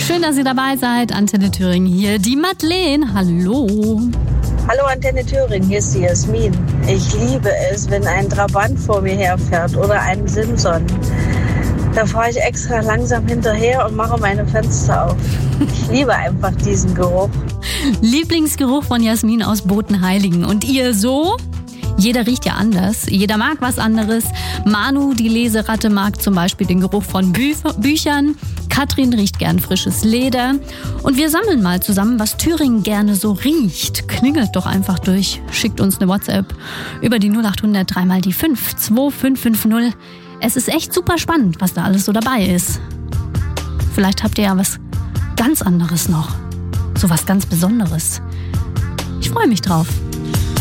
Schön, dass ihr dabei seid. Antenne Thüringen hier. Die Madeleine. Hallo. Hallo Antenne Thüringen, hier ist die Jasmin. Ich liebe es, wenn ein Trabant vor mir herfährt oder ein Simson. Da fahre ich extra langsam hinterher und mache meine Fenster auf. Ich liebe einfach diesen Geruch. Lieblingsgeruch von Jasmin aus Bodenheiligen. Und ihr so? Jeder riecht ja anders, jeder mag was anderes. Manu, die Leseratte, mag zum Beispiel den Geruch von Büchern. Katrin riecht gern frisches Leder. Und wir sammeln mal zusammen, was Thüringen gerne so riecht. Klingelt doch einfach durch, schickt uns eine WhatsApp über die 0800 3 mal die 5 2550. Es ist echt super spannend, was da alles so dabei ist. Vielleicht habt ihr ja was ganz anderes noch. So was ganz Besonderes. Ich freue mich drauf.